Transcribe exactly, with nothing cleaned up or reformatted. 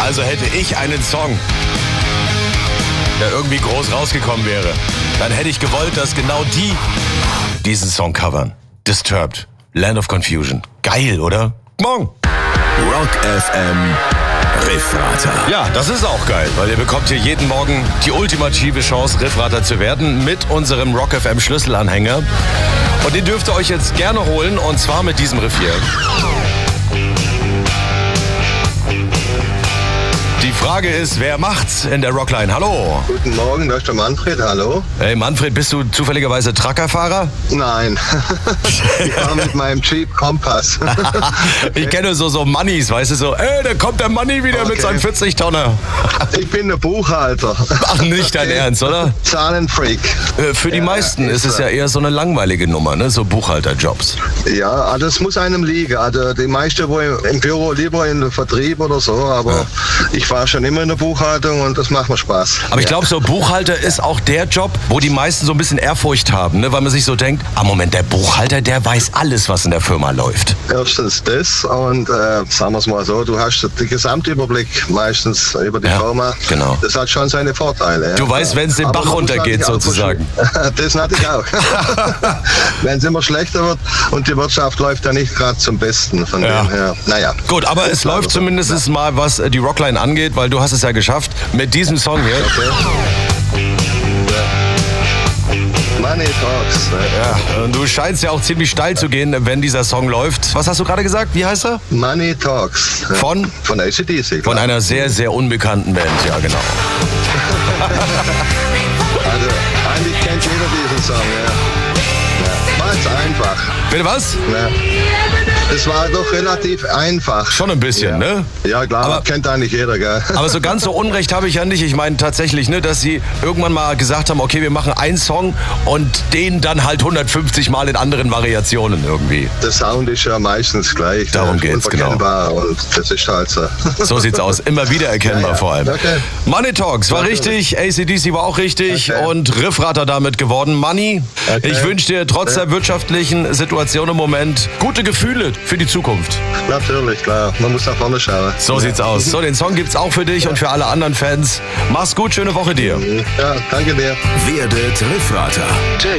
Also hätte ich einen Song, der irgendwie groß rausgekommen wäre, dann hätte ich gewollt, dass genau die diesen Song covern. Disturbed, Land of Confusion. Geil, oder? Morgen. Rock F M Riffrater. Ja, das ist auch geil, weil ihr bekommt hier jeden Morgen die ultimative Chance, Riffrater zu werden mit unserem Rock F M Schlüsselanhänger. Und den dürft ihr euch jetzt gerne holen, und zwar mit diesem Riff hier. Die Frage ist, wer macht's in der Rockline? Hallo. Guten Morgen, da ist der Manfred, hallo. Hey Manfred, bist du zufälligerweise Truckerfahrer? Nein, ich fahre mit meinem Jeep Kompass. Ich kenne so so Mannis, weißt du, so, ey, da kommt der Manni wieder Okay. mit seinem vierzig-Tonner. Ich bin der Buchhalter. Ach, nicht dein Okay. Ernst, oder? Zahlenfreak. Äh, Für die Ja, meisten ist ist es so. ja eher so eine langweilige Nummer, ne? So Buchhalterjobs. Ja, also das muss einem liegen. Also die meisten wo im im Büro lieber in den Vertrieb oder so, aber Ja. ich fahre schon immer in der Buchhaltung und das macht mir Spaß. Aber ich Ja. glaube, so Buchhalter ist auch der Job, wo die meisten so ein bisschen Ehrfurcht haben, ne? Weil man sich so denkt, ah Moment, der Buchhalter, der weiß alles, was in der Firma läuft. Erstens das und äh, sagen wir es mal so, du hast den Gesamtüberblick meistens über die Ja, Firma. genau. Das hat schon seine Vorteile. Ja. Du weißt, wenn's den Aber Bach man muss runtergeht, natürlich auch sozusagen. verstehen. Das natürlich auch. Wenn es immer schlechter wird und die Wirtschaft läuft ja nicht gerade zum Besten. Von Ja. dem her, naja. Gut, aber es läuft so. zumindest mal, was äh, die Rockline angeht, weil du hast es ja geschafft mit diesem Song hier. Okay. Ja. Money Talks. Ja, und du scheinst ja auch ziemlich steil zu gehen, wenn dieser Song läuft. Was hast du gerade gesagt? Wie heißt er? Money Talks. Ja. Von? Von A C D C. Von einer sehr, sehr unbekannten Band, ja genau. Also, eigentlich kennt jeder diesen Song, ja. ja. War jetzt einfach. Bitte was? Ja. Es war doch relativ einfach. Schon ein bisschen, ja. ne? Ja, klar, Aber- kennt eigentlich jeder, gell? Aber so ganz so Unrecht habe ich ja nicht. Ich meine tatsächlich, ne, dass sie irgendwann mal gesagt haben, okay, wir machen einen Song und den dann halt hundertfünfzig Mal in anderen Variationen irgendwie. Der Sound ist ja meistens gleich. Darum der ist geht's, genau. unverkennbar und das ist halt so. So sieht's aus. Immer wieder erkennbar Ja, ja. vor allem. Okay. Money Talks war richtig, A C D C war auch richtig Okay. und Riffrater damit geworden. Money, Okay. ich wünsche dir trotz der wirtschaftlichen Situation im Moment gute Gefühle für die Zukunft. Natürlich, klar. Man muss nach vorne schauen. So sieht's aus. So, den Song gibt's auch für dich und für alle anderen Fans. Mach's gut, schöne Woche dir. Ja, danke dir. Werdet Riffrater.